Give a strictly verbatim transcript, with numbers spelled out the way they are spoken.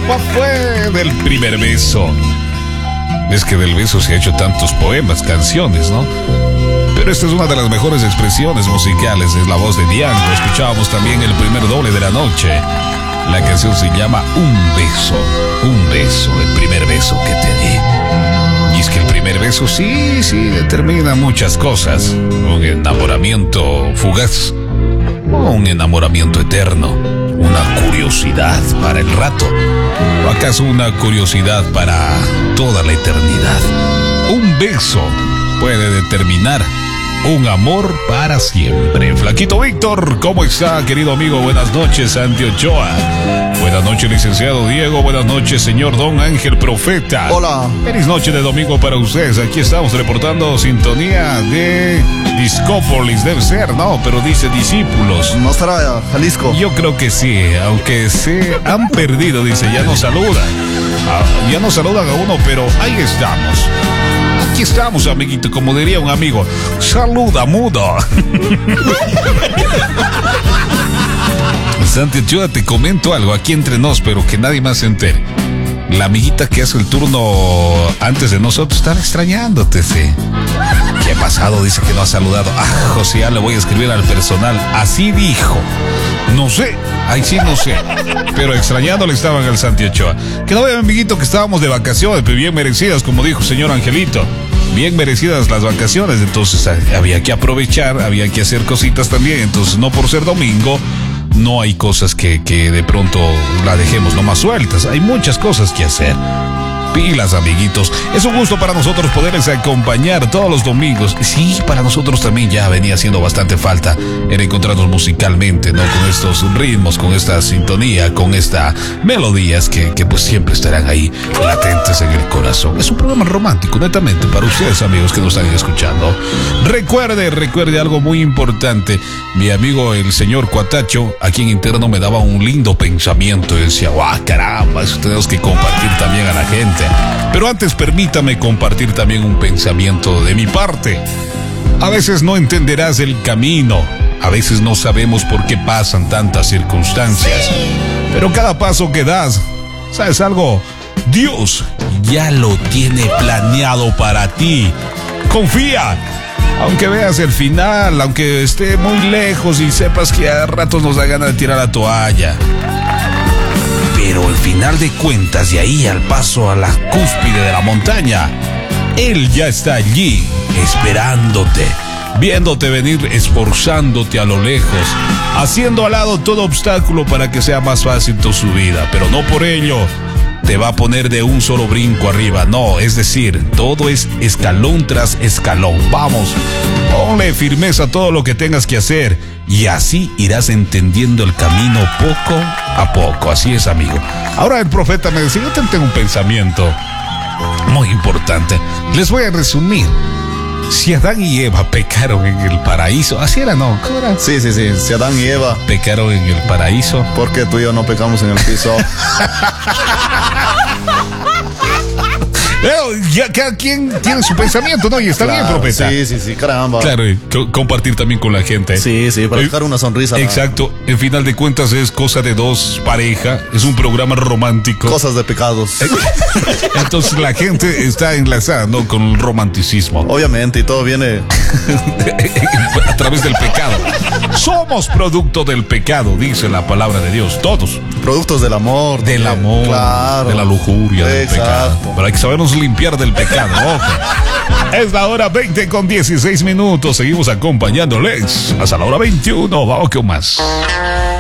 ¿Cuál fue del primer beso? Es que del beso se ha hecho tantos poemas, canciones, ¿no? Pero esta es una de las mejores expresiones musicales, es la voz de Diango. Escuchábamos también el primer doble de la noche. La canción se llama Un beso, un beso, el primer beso que te di. Y es que el primer beso sí, sí, determina muchas cosas. Un enamoramiento fugaz, o un enamoramiento eterno, una curiosidad para el rato, o acaso una curiosidad para toda la eternidad. Un beso puede determinar un amor para siempre. Flaquito Víctor, ¿cómo está, querido amigo? Buenas noches, Santi Ochoa. Buenas noches, licenciado Diego. Buenas noches, señor Don Ángel Profeta. Hola. Feliz noche de domingo para ustedes. Aquí estamos reportando sintonía de Discópolis. Debe ser, ¿no? Pero dice discípulos. ¿No estará Jalisco? Yo creo que sí, aunque se han perdido, dice, ya nos saludan. Ah, ya nos saludan a uno, pero ahí estamos. Aquí estamos, amiguito, como diría un amigo. Saluda, mudo. Santi Ochoa, te comento algo aquí entre nos, pero que nadie más se entere. La amiguita que hace el turno antes de nosotros está extrañándote, sí. ¿Qué ha pasado? Dice que no ha saludado. Ah, José, ya le voy a escribir al personal. Así dijo. No sé, ahí sí no sé. Pero extrañándole estaban al Santi Ochoa. Que no vea, amiguito, que estábamos de vacaciones, pero bien merecidas, como dijo el señor Angelito. Bien merecidas las vacaciones, entonces había que aprovechar, había que hacer cositas también. Entonces, no por ser domingo, no hay cosas que, que de pronto la dejemos nomás sueltas. Hay muchas cosas que hacer. Pilas, amiguitos. Es un gusto para nosotros poderles acompañar todos los domingos. Sí, para nosotros también ya venía haciendo bastante falta el encontrarnos musicalmente, ¿no? Con estos ritmos, con esta sintonía, con estas melodías que, que pues siempre estarán ahí latentes en el corazón. Es un programa romántico, netamente, para ustedes, amigos que nos están escuchando. Recuerde, recuerde algo muy importante. Mi amigo el señor Cuatacho, aquí en interno, me daba un lindo pensamiento. Y decía, ¡guau, caramba! Eso tenemos que compartir también a la gente. Pero antes permítame compartir también un pensamiento de mi parte. A veces no entenderás el camino, a veces no sabemos por qué pasan tantas circunstancias, pero cada paso que das, ¿sabes algo? Dios ya lo tiene planeado para ti. Confía, aunque veas el final, aunque esté muy lejos y sepas que a ratos nos da ganas de tirar la toalla. Pero al final de cuentas, de ahí al paso a la cúspide de la montaña, Él ya está allí, esperándote, viéndote venir, esforzándote a lo lejos, haciendo al lado todo obstáculo para que sea más fácil tu subida. Pero no por ello te va a poner de un solo brinco arriba, no, es decir, todo es escalón tras escalón. Vamos, ponle firmeza a todo lo que tengas que hacer y así irás entendiendo el camino poco a poco. Así es, amigo. Ahora el profeta me decía, yo tengo un pensamiento muy importante. Les voy a resumir. Si Adán y Eva pecaron en el paraíso, así era, ¿no? ¿Cómo era? Sí, sí, sí. Si Adán y Eva pecaron en el paraíso, ¿por qué tú y yo no pecamos en el piso? Pero ya cada quien tiene su pensamiento, ¿no? Y está Claro, bien, profeta. Sí, sí, sí, caramba. Claro, y co- compartir también con la gente. Sí, sí, para Eh, dejar una sonrisa. Exacto. En final de cuentas es cosa de dos, pareja. Es un programa romántico. Cosas de pecados. Entonces la gente está enlazada, ¿no? Con el romanticismo. Obviamente, y todo viene. A través del pecado. Somos producto del pecado, dice la palabra de Dios. Todos. Productos del amor. Del también. amor, Claro. de la lujuria, del Exacto. pecado. Pero hay que sabernos limpiar del pecado, ojo. Es la hora veinte con dieciséis minutos. Seguimos acompañándoles hasta la hora veintiuno. Vamos con más.